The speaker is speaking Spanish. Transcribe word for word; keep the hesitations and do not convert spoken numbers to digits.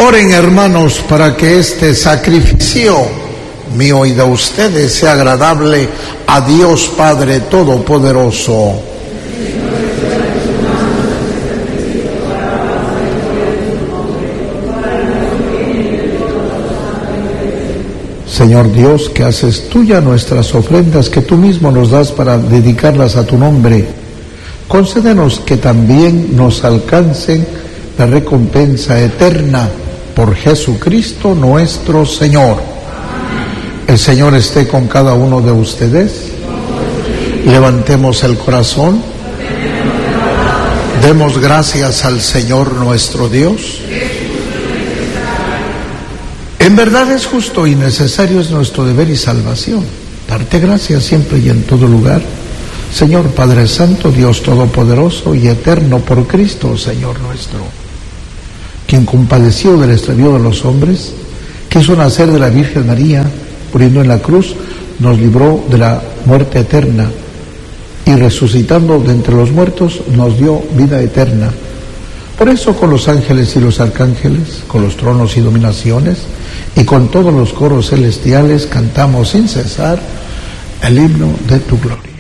Oren, hermanos, para que este sacrificio mío y de ustedes sea agradable a Dios Padre Todopoderoso. Señor Dios, que haces tuya nuestras ofrendas que tú mismo nos das para dedicarlas a tu nombre, concédenos que también nos alcancen la recompensa eterna por Jesucristo nuestro Señor. El Señor esté con cada uno de ustedes. Levantemos el corazón. Demos gracias al Señor nuestro Dios. En verdad es justo y necesario, es nuestro deber y salvación darte gracias siempre y en todo lugar, Señor Padre Santo, Dios Todopoderoso y Eterno, por Cristo, Señor nuestro, quien compadeció del extravío de los hombres, quiso nacer de la Virgen María, muriendo en la cruz, nos libró de la muerte eterna y resucitando de entre los muertos nos dio vida eterna. Por eso con los ángeles y los arcángeles, con los tronos y dominaciones y con todos los coros celestiales cantamos sin cesar el himno de tu gloria.